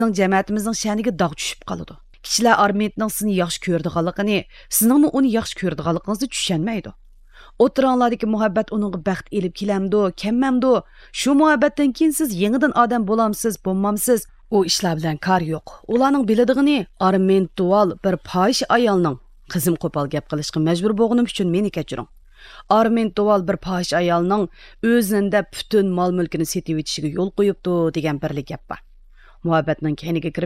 Cəmiyyətimizin şəniga dağ düşüb qalıdı. Kişilər Armentning sizni yaxşı ko'rdiganligini, sizningmi uni yaxşı ko'rdiganligingizni tushunmaydi. O'tiringlardagi muhabbat uningga baxt elib kelamdi, kelmamdi. Shu muhabbatdan keyin siz yangidan odam bo'lamsiz, bo'lmamsiz, u ishlar bilan kar yo'q. Ularning biladigini Arment dual bir fohish ayolning qizim qo'pol gap qilishga majbur bo'lganim uchun meni kechiring. Arment dual bir fohish ayolning o'zida butun mol mulkini setib etishiga yo'l qo'yibdi degan birlik gap bor. Muhabbatning keyniga kirib